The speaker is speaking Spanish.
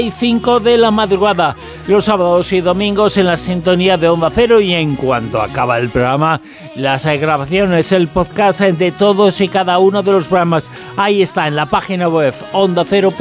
5 de la madrugada, los sábados y domingos en la sintonía de Onda Cero, y en cuanto acaba el programa, las grabaciones, el podcast de todos y cada uno de los programas, ahí está en la página web ondacero.es.